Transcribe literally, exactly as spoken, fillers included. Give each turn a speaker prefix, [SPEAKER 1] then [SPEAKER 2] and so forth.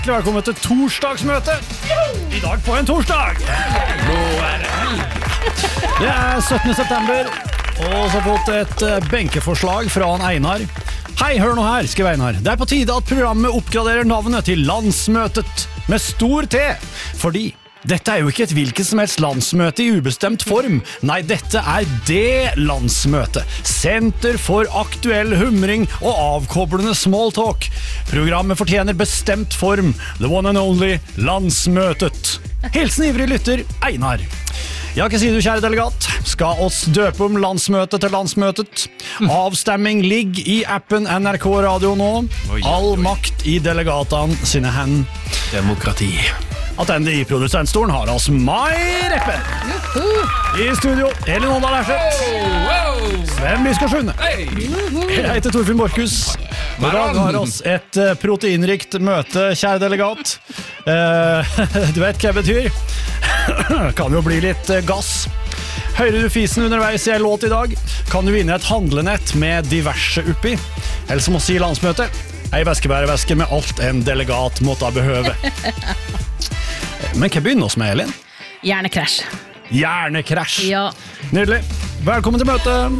[SPEAKER 1] hjertelig velkommen til torsdagsmøte. I dag på en torsdag. Nå er det helg. Det er syttende september, og så har jeg fått et benkeforslag fra en Einar. Hei, hør nå her, skriver Einar. Det er på tide at programmet oppgraderer navnet til Landsmøtet med stor T, fordi dette er jo ikke et hvilket som helst landsmøte i ubestemt form. Nei, dette er det landsmøte. Senter for aktuell humring og avkoblende smalltalk. Programmet fortjener bestemt form. The one and only Landsmøtet. Hilsen ivrig lytter, Einar. Ja, hva sier du, kjære delegat? Skal oss døpe om landsmøtet til landsmøtet? Avstemming ligger i appen N R K Radio nå. All makt i delegatene sine hand.
[SPEAKER 2] Demokrati.
[SPEAKER 1] Attende i produsentstolen har oss Mai Reppe. I studio, Elin Åndal Erseth. Sven Biskorsund. Jeg heter Torfinn Borchhus. I dag har oss et proteinrikt møte, kjære delegat. Uh, du vet hva det betyr? Kan jo bli litt gass. Hører du fisen underveis i en låt i dag, kan du vinne et handlenett med diverse oppi. Eller som å si landsmøte, ei væskebæreveske med alt en delegat måtte behøve. Men hva begynner oss med, Elin?
[SPEAKER 3] Hjernekrasj.
[SPEAKER 1] Hjernekrasj.
[SPEAKER 3] Ja.
[SPEAKER 1] Nydelig. Velkommen til møtet.